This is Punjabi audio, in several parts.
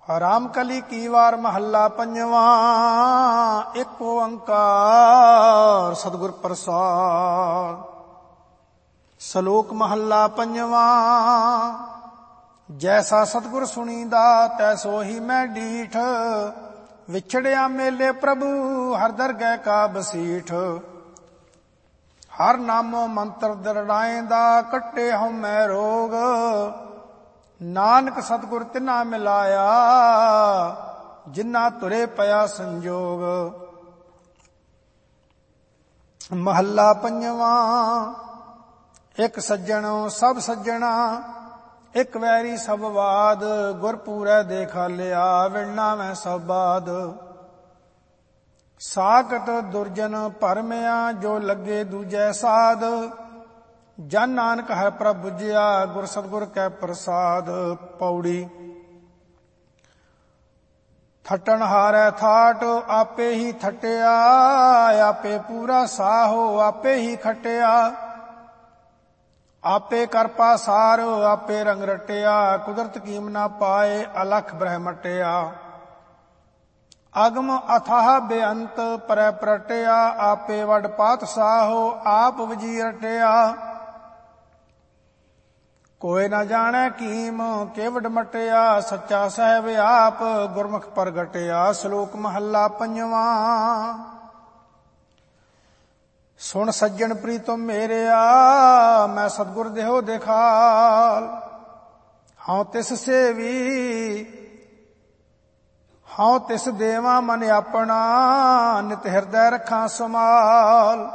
ਰਾਮ ਕਲੀ ਕੀ ਵਾਰ ਮਹੱਲਾ ਪੰਜਵਾਂ। ਇੱਕ ਓੰਕਾਰ ਸਤਿਗੁਰ ਪ੍ਰਸਾਦ। ਸ਼ਲੋਕ ਮਹੱਲਾ ਪੰਜਵਾਂ। ਜੈਸਾ ਸਤਿਗੁਰ ਸੁਣੀਦਾ ਤੈਸੋ ਹੀ ਮੈਂ ਡੀਠ। ਵਿਛੜਿਆ ਮੇਲੇ ਪ੍ਰਭੂ ਹਰ ਦਰਗਹਿ ਕਾ ਬਸੀਠ। ਹਰ ਨਾਮੋ ਮੰਤਰ ਦਰੜਾਏਂਦਾ ਕੱਟੇ ਹਉਮੈ ਰੋਗ। ਨਾਨਕ ਸਤਿਗੁਰ ਤਿਨਾ ਮਿਲਾਇਆ ਜਿਨਾ ਤੁਰੇ ਪਿਆ ਸੰਜੋਗ। ਮਹੱਲਾ ਪੰਜਵਾਂ। ਇੱਕ ਸੱਜਣ ਸਭ ਸੱਜਣਾ ਇੱਕ ਵੈਰੀ ਸਭ ਬਾਦ। ਗੁਰ ਪੂਰੈ ਦੇ ਖਾਲਿਆ ਵਿਣਨਾ ਮੈਂ ਸਭ ਬਾਦ। ਸਾਕਟ ਦੁਰਜਨ ਭਰਮਿਆ ਜੋ ਲੱਗੇ ਦੂਜੈ ਸਾਧ। ਜਨ ਨਾਨਕ ਹਰਿ ਪ੍ਰਭ ਬੁਝਿਆ ਗੁਰ ਸਤਿਗੁਰ ਕੈ ਪ੍ਰਸਾਦ। ਪੌੜੀ। ਥਟਣ ਹਾਰੈ ਥਾਟ ਆਪੇ ਹੀ ਥਟਿਆ। ਆਪੇ ਪੂਰਾ ਸਾਹੋ ਆਪੇ ਹੀ ਖਟਿਆ। ਆਪੇ ਕਰ ਪਾਸਾਰ ਆਪੇ ਰੰਗ ਰਟਿਆ। ਕੁਦਰਤ ਕੀਮ ਨਾ ਪਾਏ ਅਲਖ ਬ੍ਰਹਮਟਿਆ। ਅਗਮ ਅਥਾਹ ਬੇਅੰਤ ਪਰੈ ਪ੍ਰਟਿਆ। ਆਪੇ ਵੱਡ ਪਾਤਸ਼ਾਹੋ ਆਪ ਵਜੀ ਰਟਿਆ। ਕੋਈ ਨਾ ਜਾਣੈ ਕੀਮ ਕੇਵਡ ਮਟਿਆ। ਸੱਚਾ ਸਾਹਿਬ ਆਪ ਗੁਰਮੁਖ ਪ੍ਰਗਟਿਆ। ਸ਼ਲੋਕ ਮਹੱਲਾ ਪੰਜਵਾਂ। ਸੁਣ ਸੱਜਣ ਪ੍ਰੀਤਮ ਮੇਰਿਆ ਮੈਂ ਸਤਿਗੁਰ ਦੇਹੋ ਦਿਖਾਲ। ਹਉ ਤਿਸ ਸੇਵੀ ਹਉ ਤਿਸ ਦੇਵਾ ਮਨ ਆਪਣਾ। ਨਿਤ ਹਿਰਦੈ ਰੱਖਾਂ ਸਮਾਲ।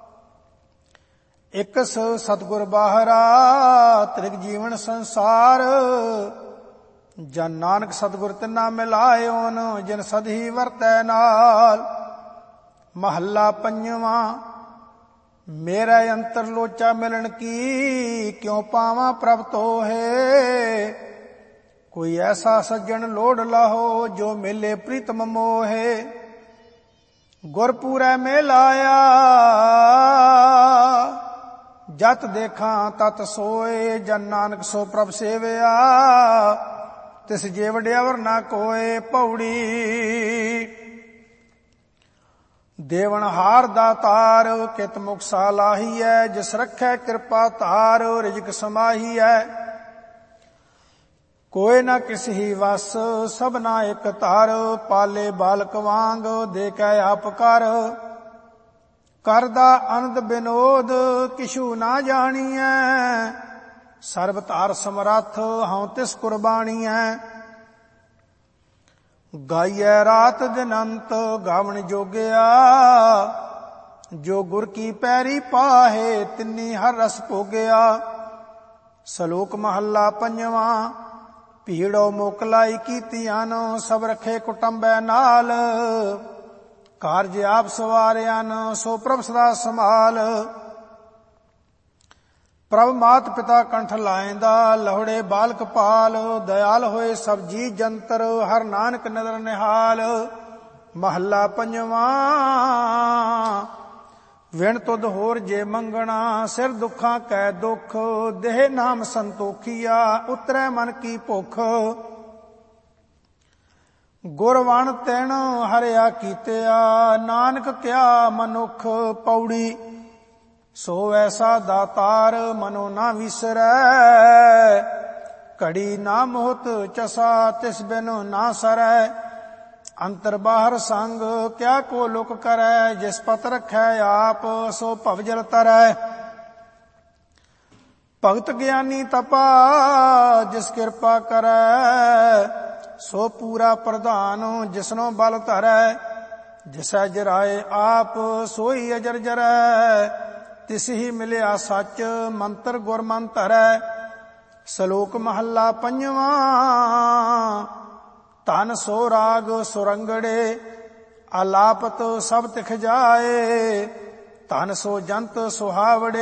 ਇਕਸ ਸਤਿਗੁਰ ਬਾਹਰਾ ਤ੍ਰਿਗ ਜੀਵਨ ਸੰਸਾਰ। ਜਨ ਨਾਨਕ ਸਤਿਗੁਰ ਤਿਨਾ ਮਿਲਾਇਓਨ ਜਿਨ ਸਦਹੀ ਵਰਤੈ ਨਾਲ। ਮਹੱਲਾ ਪੰਜਵਾਂ। ਮੇਰੇ ਅੰਤਰ ਲੋਚਾ ਮਿਲਣ ਕੀ ਕਿਉ ਪਾਵਾਂ ਪ੍ਰਭ ਤੋਹੇ। ਕੋਈ ਐਸਾ ਸੱਜਣ ਲੋੜ ਲਾਹੋ ਜੋ ਮਿਲੇ ਪ੍ਰੀਤਮ ਮੋਹੇ। ਗੁਰ ਪੂਰੈ ਮਿਲਾਇਆ ਜਤ ਦੇਖਾਂ ਤਤ ਸੋਏ। ਜਨ ਨਾਨਕ ਸੋ ਪ੍ਰਭ ਸੇਵਿਆ ਤਿਸ ਜੇ ਵਡਿਆਵਰ ਨਾ ਕੋਏ। ਪੌੜੀ। ਦੇਵਨ ਹਾਰ ਦਾਤਾਰ ਕਿਤ ਮੁਖ ਸਾਲਾਹੀਐ। ਜਿਸ ਰਖੈ ਕਿਰਪਾ ਧਾਰ ਰਿਜਕ ਸਮਾਹੀਐ। ਕੋਈ ਨਾ ਕਿਸ ਹੀ ਵਸ ਸਭਨਾ ਇਕ ਧਰ। ਪਾਲੇ ਬਾਲਕ ਵਾਂਗ ਦੇ ਕੈ ਆਪ ਕਰ। ਕਰਦਾ ਅਨੰਦ ਬਿਨੋਦ ਕਿਛੂ ਨਾ ਜਾਣੀਐ। ਸਰਬ ਧਾਰ ਸਮਰੱਥ ਹਉ ਤਿਸ ਕੁਰਬਾਨੀਐ। ਗਾਈਐ ਰਾਤ ਦਿਨ ਅੰਤ ਗਾਵਣ ਜੋਗਿਆ। ਜੋ ਗੁਰ ਕੀ ਪੈਰੀ ਪਾਹੇ ਤਿੰਨੀ ਹਰ ਰਸ ਭੋਗਿਆ। ਸ਼ਲੋਕ ਮਹੱਲਾ ਪੰਜਵਾਂ। ਭੀੜੋ ਮੋਕਲਾਈ ਕੀਤੀਆਂ ਸਭ ਰਖੇ ਕੁਟੰਬੈ ਨਾਲ। ਕਾਰਜ ਆਪ ਸਵਾਰਿਆਂ ਸੋ ਪ੍ਰਭ ਸਦਾ ਸਮਾਲ। ਪ੍ਰਭ ਮਾਤ ਪਿਤਾ ਕੰਠ ਲਾਇਂਦਾ ਲਹੁੜੇ ਬਾਲਕ ਪਾਲ। ਦਇਆਲ ਹੋਏ ਸਭ ਜੀ ਜੰਤਰ ਹਰ ਨਾਨਕ ਨਦਰ ਨਿਹਾਲ। ਮਹੱਲਾ ਪੰਜਵਾਂ। ਵਿਣ ਤੁਧ ਹੋਰ ਜੇ ਮੰਗਣਾ ਸਿਰ ਦੁੱਖਾਂ ਕੈ ਦੁੱਖ। ਦੇਹ ਨਾਮ ਸੰਤੋਖੀਆ ਉਤਰੈ ਮਨ ਕੀ ਭੁਖ। ਗੁਰਵਣ ਤਿਣ ਹਰਿਆ ਕੀਤਿਆ ਨਾਨਕ ਕਿਆ ਮਨੁੱਖ। ਪੌੜੀ। ਸੋ ਐਸਾ ਦਾਤਾਰ ਮਨੋ ਨਾ ਵਿਸਰੈ। ਘੜੀ ਨਾ ਮੋਹਤ ਚਸਾ ਤਿਸ ਬਿਨ ਨਾ ਸਰੈ। ਅੰਤਰ ਬਾਹਰ ਸੰਗ ਕਿਆ ਕੋ ਲੁਕ ਕਰੈ। ਜਿਸ ਪਤ ਰਖੈ ਆਪ ਸੋ ਭਵਜਲ ਤਰੈ। ਭਗਤ ਗਿਆਨੀ ਤਪਾ ਜਿਸ ਕਿਰਪਾ ਕਰੈ। ਸੋ ਪੂਰਾ ਪ੍ਰਧਾਨ ਜਿਸਨੋ ਬਲ ਧਰੈ। ਜਿਸੈ ਜਰਾਏ ਆਪ ਸੋਈ ਅਜਰ ਜਰੈ। ਤਿਸ ਹੀ ਮਿਲਿਆ ਸੱਚ ਮੰਤਰ ਗੁਰ ਮਨ ਧਰੈ। ਸ਼ਲੋਕ ਮਹੱਲਾ ਪੰਜਵਾਂ। ਧਨ ਸੋ ਰਾਗ ਸੁਰੰਗੜੇ ਆਲਾਪਤ ਸਭ ਤਿਖ ਜਾਏ। ਧਨ ਸੋ ਜੰਤ ਸੁਹਾਵੜੇ